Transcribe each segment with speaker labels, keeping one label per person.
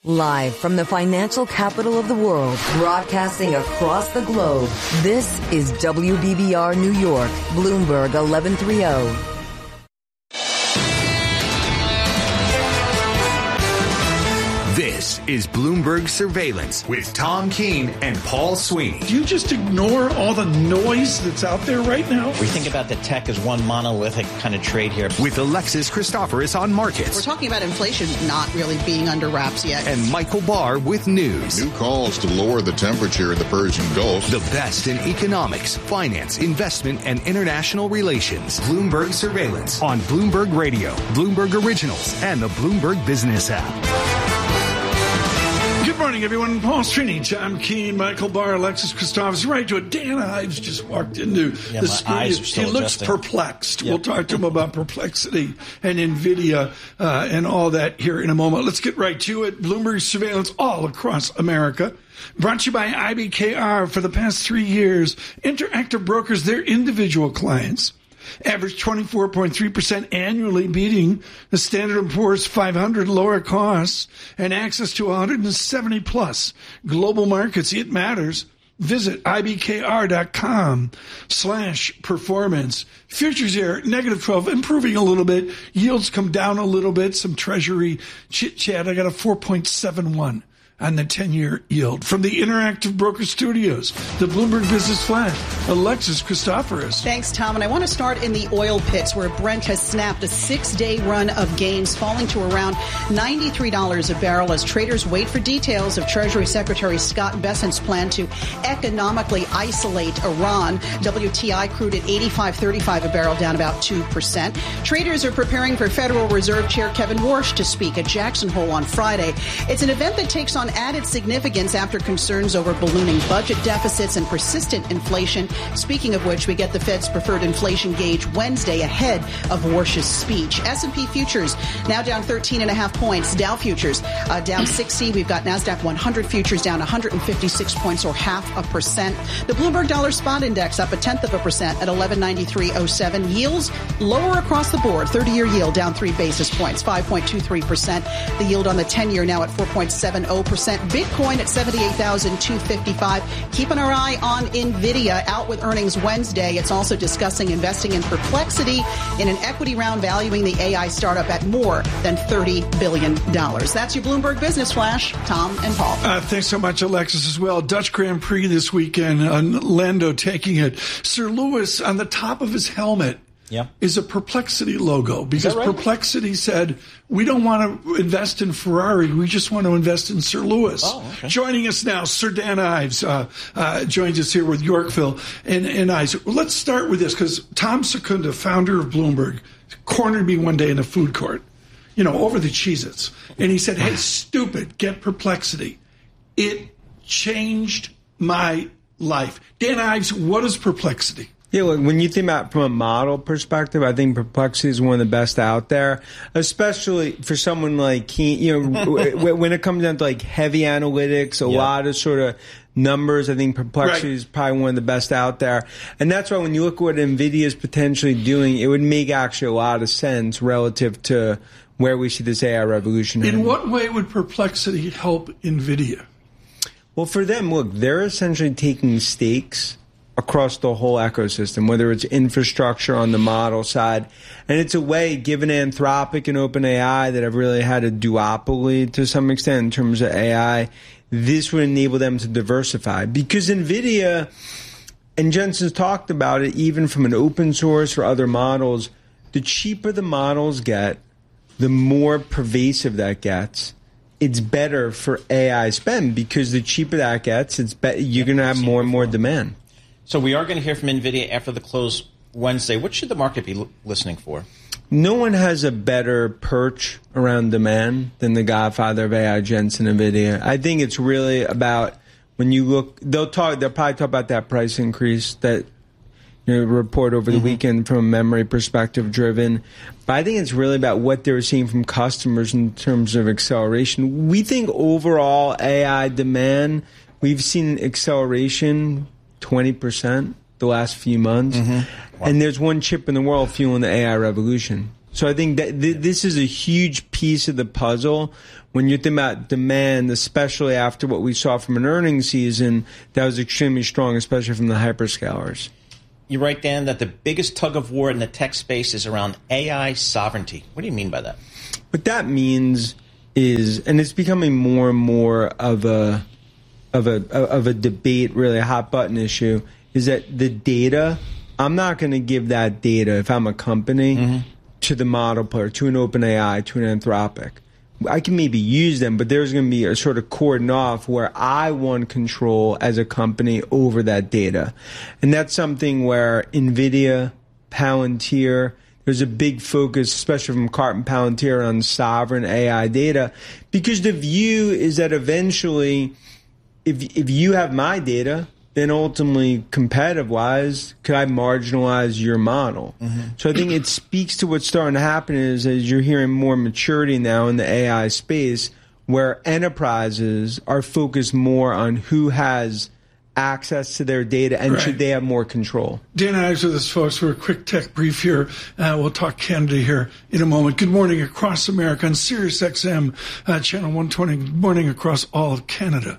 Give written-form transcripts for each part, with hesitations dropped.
Speaker 1: Live from the financial capital of the world, broadcasting across the globe, this is WBBR New York, Bloomberg 1130.
Speaker 2: This is Bloomberg Surveillance with Tom Keene and Paul Sweeney.
Speaker 3: Do you just ignore all the noise that's out there right now?
Speaker 4: We think about the tech as one monolithic kind of trade here.
Speaker 2: With Alexis Christoforous on markets.
Speaker 5: We're talking about inflation not really being under wraps yet.
Speaker 2: And Michael Barr with news.
Speaker 6: New calls to lower the temperature in the Persian Gulf.
Speaker 2: The best in economics, finance, investment, and international relations. Bloomberg Surveillance on Bloomberg Radio, Bloomberg Originals, and the Bloomberg Business app.
Speaker 3: Good morning, everyone. Paul Sweeney, Tom Keene, Michael Barr, Alexis Christoforous. Right to it. Dan Ives just walked into the studio. He looks perplexed. Yep. We'll talk to him about perplexity and NVIDIA and all that here in a moment. Let's get right to it. Bloomberg Surveillance all across America. Brought to you by IBKR. For the past 3 years, Interactive Brokers, their individual clients, average 24.3% annually, beating the Standard & Poor's 500 lower costs and access to 170-plus global markets. It matters. Visit ibkr.com/performance. Futures here, -12, improving a little bit. Yields come down a little bit. Some Treasury chit-chat. I got a 4.71 on the 10-year yield. From the Interactive Broker Studios, the Bloomberg Business Flash, Alexis Christoforous.
Speaker 5: Thanks, Tom. And I want to start in the oil pits, where Brent has snapped a 6-day run of gains, falling to around $93 a barrel as traders wait for details of Treasury Secretary Scott Bessent's plan to economically isolate Iran. WTI crude at $85.35 a barrel, down about 2%. Traders are preparing for Federal Reserve Chair Kevin Warsh to speak at Jackson Hole on Friday. It's an event that takes on added significance after concerns over ballooning budget deficits and persistent inflation. Speaking of which, we get the Fed's preferred inflation gauge Wednesday ahead of Warsh's speech. S&P futures now down 13.5 points. Dow futures down 60. We've got NASDAQ 100 futures down 156 points, or 0.5%. The Bloomberg Dollar Spot Index up 0.1% at 1193.07. Yields lower across the board. 30-year yield down 3 basis points, 5.23%. The yield on the 10-year now at 4.70%. Bitcoin at 78,255. Keeping our eye on NVIDIA, out with earnings Wednesday. It's also discussing investing in Perplexity in an equity round valuing the AI startup at more than $30 billion. That's your Bloomberg Business Flash. Tom and Paul.
Speaker 3: Thanks so much, Alexis, as well. Dutch Grand Prix this weekend. Lando taking it. Sir Lewis, on the top of his helmet, is a Perplexity logo, because right? Perplexity said, we don't want to invest in Ferrari, we just want to invest in Sir Lewis. Oh, okay. Joining us now, Sir Dan Ives joins us here with Yorkville and Ives. Let's start with this, because Tom Secunda, founder of Bloomberg, cornered me one day in a food court, over the Cheez-Its. And he said, hey, stupid, get Perplexity. It changed my life. Dan Ives, what is Perplexity?
Speaker 7: Yeah, look, when you think about from a model perspective, I think Perplexity is one of the best out there, especially for someone like Keene. When it comes down to like heavy analytics, a lot of sort of numbers, I think Perplexity is probably one of the best out there. And that's why when you look at what NVIDIA is potentially doing, it would make actually a lot of sense relative to where we see this AI revolution.
Speaker 3: In what way would Perplexity help NVIDIA?
Speaker 7: Well, for them, look, they're essentially taking stakes across the whole ecosystem, whether it's infrastructure on the model side. And it's a way, given Anthropic and OpenAI, that have really had a duopoly to some extent in terms of AI, this would enable them to diversify. Because NVIDIA, and Jensen's talked about it, even from an open source or other models, the cheaper the models get, the more pervasive that gets. It's better for AI spend, because the cheaper that gets, you're going to have more and more demand.
Speaker 4: So we are going to hear from NVIDIA after the close Wednesday. What should the market be listening for?
Speaker 7: No one has a better perch around demand than the godfather of AI, Jensen, NVIDIA. I think it's really about, when you look, they'll probably talk about that price increase that report over the weekend from a memory perspective driven. But I think it's really about what they're seeing from customers in terms of acceleration. We think overall AI demand, we've seen acceleration 20% the last few months. Wow. And there's one chip in the world fueling the AI revolution. So I think that this is a huge piece of the puzzle. When you think about demand, especially after what we saw from an earnings season, that was extremely strong, especially from the hyperscalers.
Speaker 4: You write, Dan, that the biggest tug of war in the tech space is around AI sovereignty. What do you mean by that?
Speaker 7: What that means is, and it's becoming more and more of a debate, really a hot button issue, is that the data, I'm not going to give that data if I'm a company to the model player, to an OpenAI, to an Anthropic. I can maybe use them, but there's going to be a sort of cordon off where I want control as a company over that data. And that's something where NVIDIA, Palantir, there's a big focus, especially from Cart and Palantir, on sovereign AI data, because the view is that eventually, if you have my data, then ultimately, competitive-wise, could I marginalize your model? So I think it speaks to what's starting to happen is as you're hearing more maturity now in the AI space, where enterprises are focused more on who has access to their data and should they have more control.
Speaker 3: Dan Ives with us, folks, for a quick tech brief here. We'll talk Canada here in a moment. Good morning across America on Sirius XM, channel 120. Good morning across all of Canada.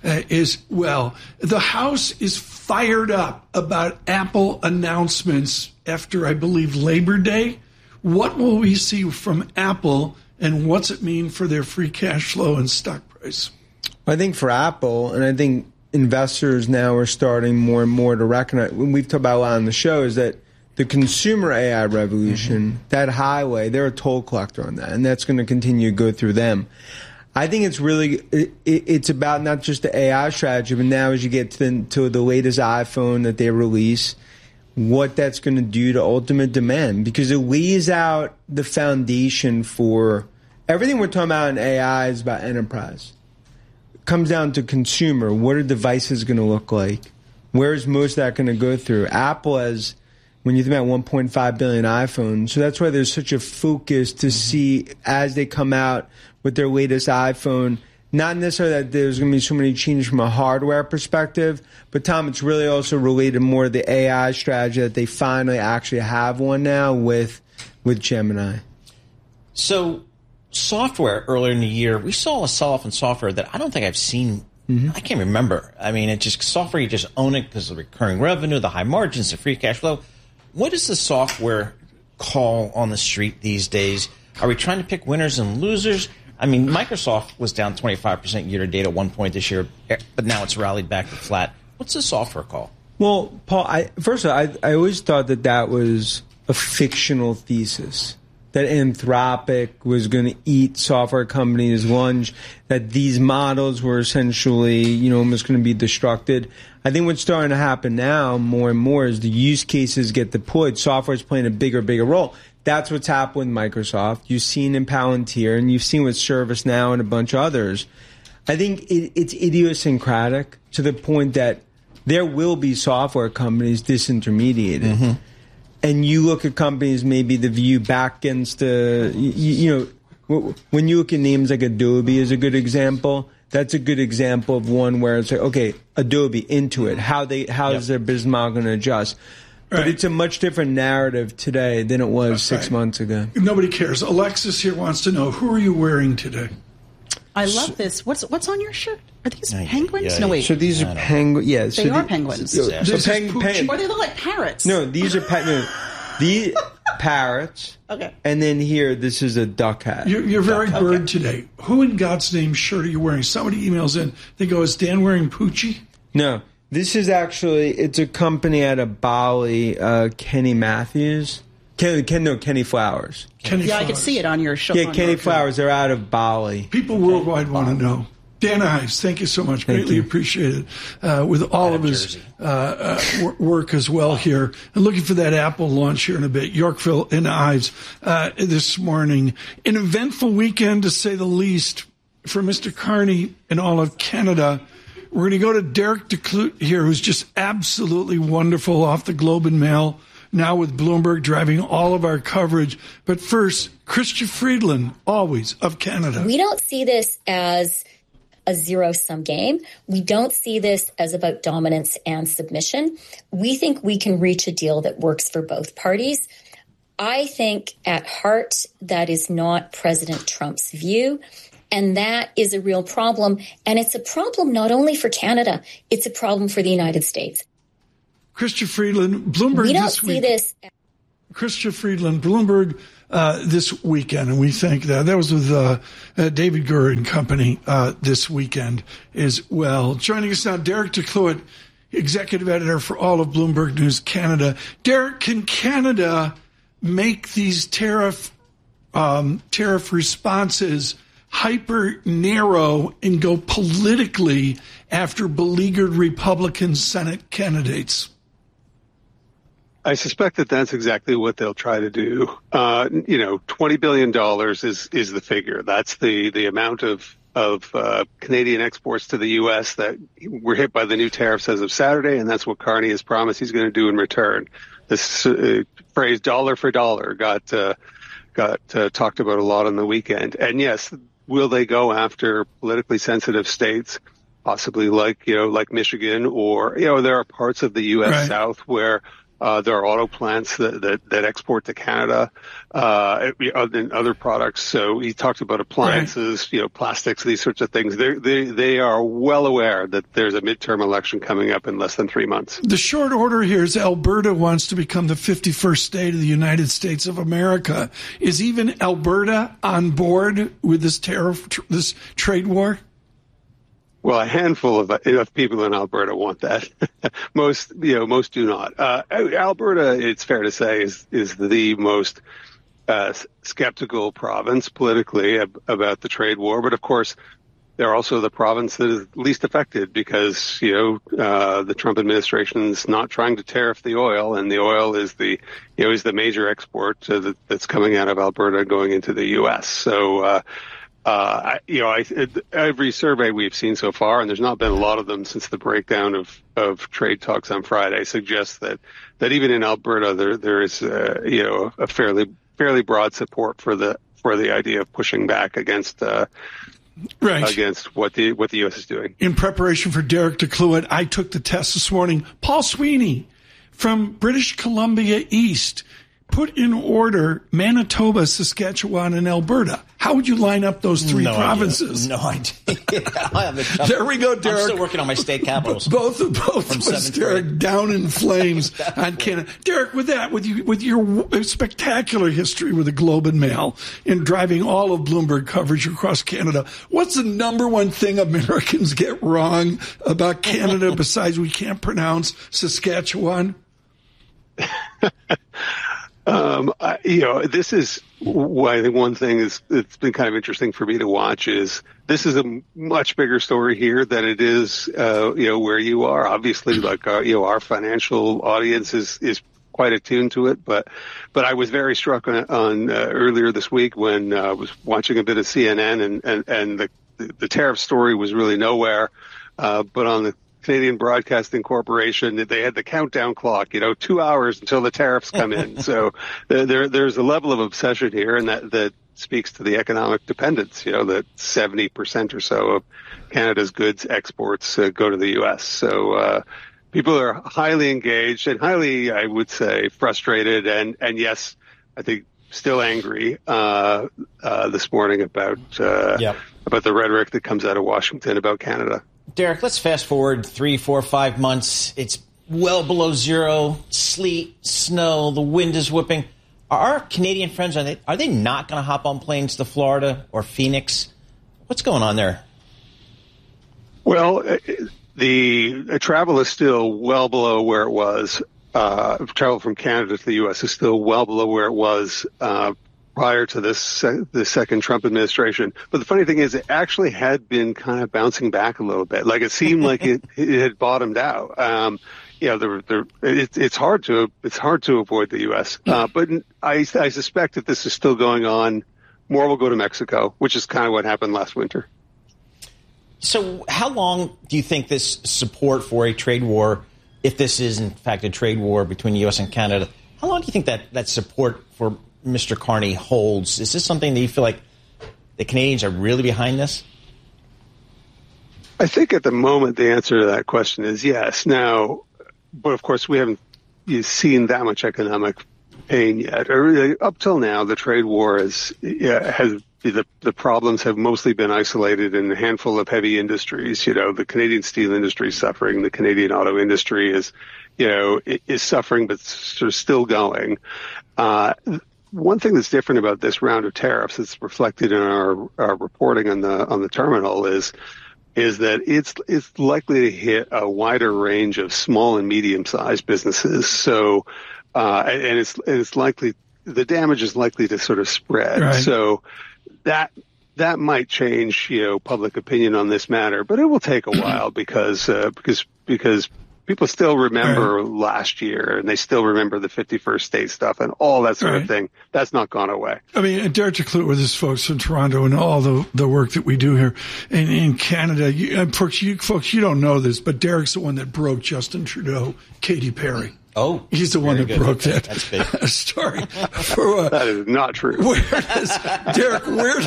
Speaker 3: The House is fired up about Apple announcements after, I believe, Labor Day. What will we see from Apple, and what's it mean for their free cash flow and stock price?
Speaker 7: I think for Apple, and I think investors now are starting more and more to recognize, when we've talked about a lot on the show, is that the consumer AI revolution, that highway, they're a toll collector on that, and that's going to continue to go through them. I think it's really, it's about not just the AI strategy, but now as you get to the latest iPhone that they release, what that's going to do to ultimate demand, because it lays out the foundation for everything we're talking about in AI is about enterprise. It comes down to consumer. What are devices going to look like? Where is most of that going to go through? Apple has, when you think about 1.5 billion iPhones, so that's why there's such a focus to see as they come out with their latest iPhone, not necessarily that there's going to be so many changes from a hardware perspective, but Tom, it's really also related more to the AI strategy that they finally actually have one now with Gemini.
Speaker 4: So software earlier in the year, we saw a sell-off in software that I don't think I've seen. I can't remember. I mean, it's just software, you just own it because of the recurring revenue, the high margins, the free cash flow. What is the software call on the street these days? Are we trying to pick winners and losers? I mean, Microsoft was down 25% year-to-date at one point this year, but now it's rallied back to flat. What's the software call?
Speaker 7: Well, Paul, first of all, I always thought that was a fictional thesis, that Anthropic was going to eat software companies' lunch, that these models were essentially, almost going to be destructed. I think what's starting to happen now more and more is the use cases get deployed. Software is playing a bigger role. That's what's happened with Microsoft. You've seen in Palantir, and you've seen with ServiceNow and a bunch of others. I think it's idiosyncratic to the point that there will be software companies disintermediated. And you look at companies, maybe the view back against when you look at names like Adobe is a good example. That's a good example of one where it's like, okay, Adobe, Intuit, how is their business model going to adjust? But it's a much different narrative today than it was 6 months ago.
Speaker 3: Nobody cares. Alexis here wants to know, who are you wearing today?
Speaker 5: I love this. What's on your shirt? Are these penguins? No, wait.
Speaker 7: So these are penguins. Yes,
Speaker 5: they are penguins.
Speaker 3: Or they
Speaker 5: look like parrots.
Speaker 7: No, these are these parrots.
Speaker 5: Okay.
Speaker 7: And then here, this is a duck hat.
Speaker 3: You're very bird today. Who in God's name shirt are you wearing? Somebody emails in. They go, is Dan wearing Poochie?
Speaker 7: No. This is actually, it's a company out of Bali, Kenny Matthews. Kenny Flowers.
Speaker 5: Kenny Flowers. I could see it on your show.
Speaker 7: Yeah, Kenny Flowers. They're out of Bali.
Speaker 3: People worldwide want to know. Dan Ives, thank you so much. Greatly appreciated. With all of his work as well here. And looking for that Apple launch here in a bit. Yorkville and Ives this morning. An eventful weekend, to say the least, for Mr. Carney and all of Canada. We're going to go to Derek DeClute here, who's just absolutely wonderful off the Globe and Mail, now with Bloomberg driving all of our coverage. But first, Chrystia Friedland, always, of Canada.
Speaker 8: We don't see this as a zero-sum game. We don't see this as about dominance and submission. We think we can reach a deal that works for both parties. I think at heart, that is not President Trump's view. And that is a real problem. And it's a problem not only for Canada, it's a problem for the United States.
Speaker 3: Chrystia Freeland, Bloomberg
Speaker 8: we don't
Speaker 3: this week.
Speaker 8: See this.
Speaker 3: Chrystia Freeland, Bloomberg this weekend, and we think that was with David Gurr and company this weekend as well. Joining us now, Derek DeCluett, executive editor for all of Bloomberg News Canada. Derek, can Canada make these tariff responses hyper narrow and go politically after beleaguered Republican Senate candidates?
Speaker 9: I suspect that that's exactly what they'll try to do. $20 billion is the figure. That's the amount of Canadian exports to the U.S. that were hit by the new tariffs as of Saturday, and that's what Carney has promised he's going to do in return. This phrase "dollar for dollar" got talked about a lot on the weekend. And yes, will they go after politically sensitive states, possibly like Michigan, or there are parts of the U.S. South where there are auto plants that export to Canada and other products. So he talked about appliances, plastics, these sorts of things. They are well aware that there's a midterm election coming up in less than 3 months.
Speaker 3: The short order here is Alberta wants to become the 51st state of the United States of America. Is even Alberta on board with this this trade war?
Speaker 9: Well, a handful of people in Alberta want that. Most do not. Alberta, it's fair to say, is the most skeptical province politically about the trade war. But of course, they're also the province that is least affected because the Trump administration is not trying to tariff the oil, and the oil is the major export that's coming out of Alberta going into the U.S. So. Every survey we've seen so far, and there's not been a lot of them since the breakdown of trade talks on Friday, suggests that even in Alberta there is a fairly broad support for the idea of pushing back against against what the U.S. is doing.
Speaker 3: In preparation for Derek DeCluett, I took the test this morning. Paul Sweeney from British Columbia East put in order Manitoba, Saskatchewan, and Alberta. How would you line up those three provinces?
Speaker 4: No idea.
Speaker 3: There we go, Derek.
Speaker 4: I'm still working on my state capitals.
Speaker 3: Both of us, Derek, down in flames on Canada. Derek, with your spectacular history with the Globe and Mail in driving all of Bloomberg coverage across Canada, what's the number one thing Americans get wrong about Canada besides we can't pronounce Saskatchewan?
Speaker 9: This is why I think one thing it's been kind of interesting for me to watch is this is a much bigger story here than it is, where you are. Obviously, our financial audience is quite attuned to it, but I was very struck on earlier this week when I was watching a bit of CNN and the tariff story was really nowhere, but on the Canadian Broadcasting Corporation, they had the countdown clock, 2 hours until the tariffs come in. So there's a level of obsession here, and that speaks to the economic dependence, that 70% or so of Canada's goods exports go to the U.S. So people are highly engaged and highly, I would say, frustrated and yes, I think still angry this morning about the rhetoric that comes out of Washington about Canada.
Speaker 4: Derek, let's fast forward 3, 4, 5 months. It's well below zero, sleet, snow, the wind is whipping. Are our Canadian friends, are they not going to hop on planes to Florida or Phoenix? What's going on there?
Speaker 9: Well, the travel is still well below where it was. Travel from Canada to the U.S. is still well below where it was prior to the second Trump administration. But the funny thing is it actually had been kind of bouncing back a little bit. Like it seemed like it had bottomed out. It's hard to avoid the U.S. But I suspect that this is still going on. More will go to Mexico, which is kind of what happened last winter.
Speaker 4: So how long do you think this support for a trade war, if this is in fact a trade war between the U.S. and Canada, how long do you think that support for Mr. Carney holds? Is this something that you feel like the Canadians are really behind this?
Speaker 9: I think at the moment the answer to that question is yes. Now, but of course we haven't seen that much economic pain yet. Up till now, the trade war has the problems have mostly been isolated in a handful of heavy industries. The Canadian steel industry is suffering. The Canadian auto industry is suffering, but sort of still going. One thing that's different about this round of tariffs that's reflected in our reporting on the terminal is that it's likely to hit a wider range of small and medium sized businesses. So, and it's likely, the damage is likely to sort of spread. Right. So that might change, public opinion on this matter, but it will take a while because people still remember last year, and they still remember the 51st state stuff and all that sort of thing. That's not gone away.
Speaker 3: I mean, Derek DeClute with his folks in Toronto and all the work that we do here in Canada. You don't know this, but Derek's the one that broke Justin Trudeau, Katy Perry.
Speaker 4: Oh,
Speaker 3: he's the one that broke that story.
Speaker 9: That is not true.
Speaker 3: Derek,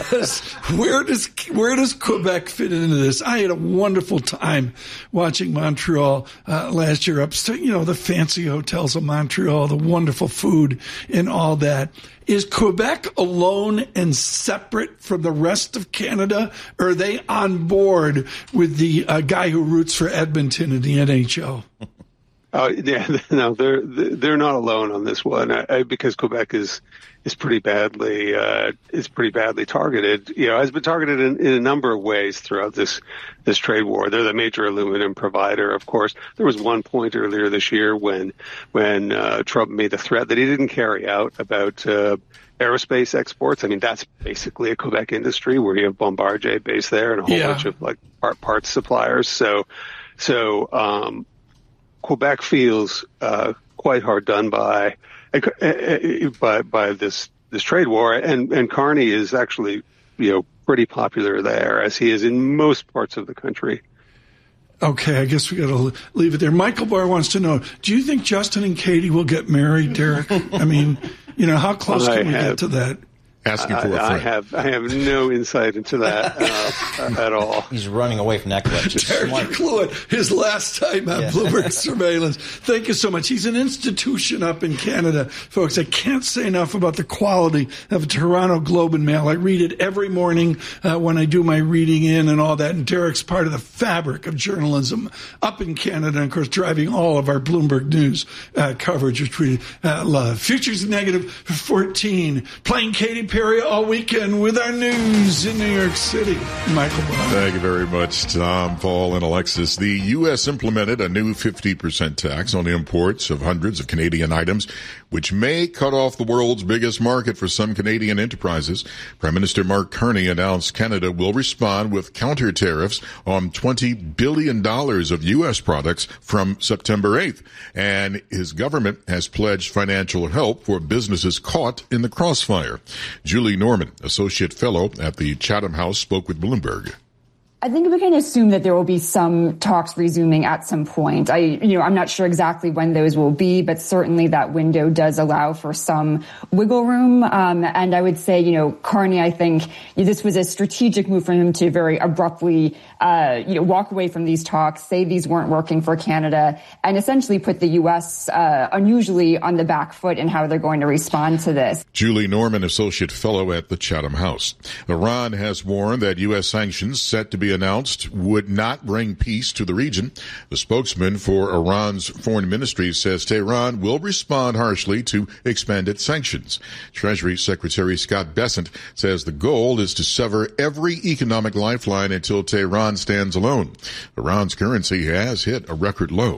Speaker 3: where does Quebec fit into this? I had a wonderful time watching Montreal last year. Upstate, the fancy hotels of Montreal, the wonderful food, and all that. Is Quebec alone and separate from the rest of Canada, or are they on board with the guy who roots for Edmonton in the NHL?
Speaker 9: No, they're not alone on this one because Quebec is pretty badly targeted. Has been targeted in a number of ways throughout this trade war. They're the major aluminum provider, of course. There was one point earlier this year when Trump made the threat that he didn't carry out about aerospace exports. I mean, that's basically a Quebec industry where you have Bombardier based there and a whole bunch of parts suppliers. So. Quebec feels quite hard done by this trade war, and Carney is actually pretty popular there, as he is in most parts of the country.
Speaker 3: Okay, I guess we got to leave it there. Michael Barr wants to know: do you think Justin and Katie will get married, Derek? I mean, how close can we get to that?
Speaker 6: Asking for a friend.
Speaker 9: I have no insight into that at all.
Speaker 4: He's running away from that question.
Speaker 3: Derek DeClute, his last time on Bloomberg Surveillance. Thank you so much. He's an institution up in Canada. Folks, I can't say enough about the quality of Toronto Globe and Mail. I read it every morning when I do my reading in and all that. And Derek's part of the fabric of journalism up in Canada, and, of course, driving all of our Bloomberg News coverage, which we love. Futures negative 14. Playing Katy Perry all weekend with our news in New York City. Michael Barr.
Speaker 6: Thank you very much, Tom, Paul, and Alexis. The U.S. implemented a new 50% tax on imports of hundreds of Canadian items, which may cut off the world's biggest market for some Canadian enterprises. Prime Minister Mark Carney announced Canada will respond with counter tariffs on $20 billion of U.S. products from September 8th. And his government has pledged financial help for businesses caught in the crossfire. Julie Norman, Associate Fellow at the Chatham House, spoke with Bloomberg.
Speaker 10: I think we can assume that there will be some talks resuming at some point. I'm not sure exactly when those will be, but certainly that window does allow for some wiggle room. And I would say, Carney, I think this was a strategic move for him to very abruptly, walk away from these talks, say these weren't working for Canada, and essentially put the U.S. Unusually on the back foot in how they're going to respond to this.
Speaker 6: Julie Norman, Associate Fellow at the Chatham House. Iran has warned that U.S. sanctions set to be announced would not bring peace to the region. The spokesman for Iran's foreign ministry says Tehran will respond harshly to expanded sanctions. Treasury Secretary Scott Bessent says the goal is to sever every economic lifeline until Tehran stands alone. Iran's currency has hit a record low.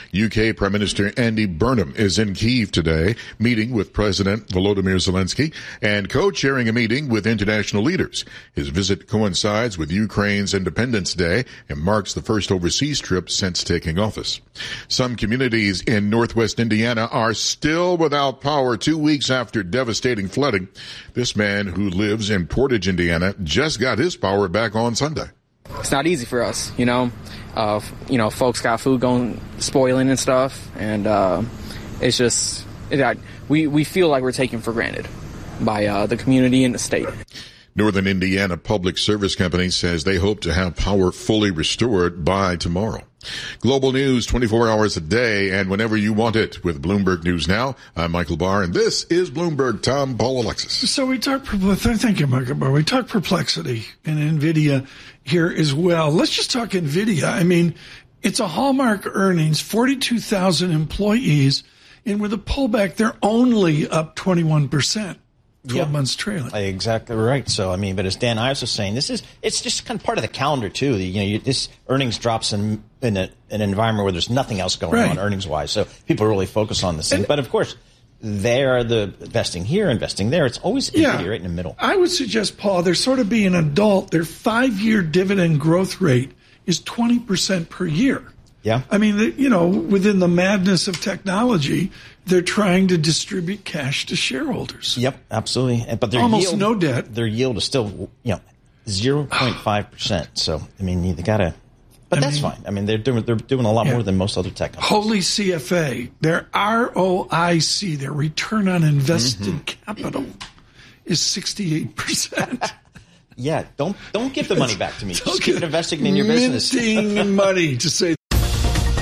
Speaker 6: UK Prime Minister Andy Burnham is in Kyiv today, meeting with President Volodymyr Zelensky and co-chairing a meeting with international leaders. His visit coincides with Ukraine's Independence Day and marks the first overseas trip since taking office. Some communities in northwest Indiana are still without power 2 weeks after devastating flooding. This man who lives in Portage, Indiana, just got his power back on Sunday.
Speaker 11: It's not easy for us, folks got food spoiling and stuff, and it's just we feel like we're taken for granted by the community and the state.
Speaker 6: Northern Indiana Public Service Company says they hope to have power fully restored by tomorrow. Global news 24 hours a day and whenever you want it with Bloomberg News Now. I'm Michael Barr, and this is Bloomberg. Tom, Paul, Alexis.
Speaker 3: So we talk, thank you, Michael Barr. We talk Perplexity and NVIDIA here as well. Let's just talk NVIDIA. I mean, it's a hallmark earnings, 42,000 employees, and with a pullback, they're only up 21%. 12 months trailing.
Speaker 4: Exactly right. So, I mean, but as Dan Ives was saying, it's just kind of part of the calendar, too. This earnings drops in an environment where there's nothing else going on earnings-wise. So people really focus on this thing. But, of course, they are the investing here, investing there. It's always NVIDIA right in the middle.
Speaker 3: I would suggest, Paul, they're sort of being an adult. Their 5-year dividend growth rate is 20% per year.
Speaker 4: Yeah.
Speaker 3: I mean, within the madness of technology, they're trying to distribute cash to shareholders.
Speaker 4: Yep, absolutely. But their
Speaker 3: almost
Speaker 4: yield,
Speaker 3: no debt.
Speaker 4: Their yield is still, 0.5%. So, I mean, they got to. But that's fine. I mean, they're doing a lot more than most other tech companies.
Speaker 3: Holy CFA, their ROIC, their return on invested capital, is 68%.
Speaker 4: Yeah, don't give the money back to me. Just keep it investing in your business.
Speaker 3: Minting money to say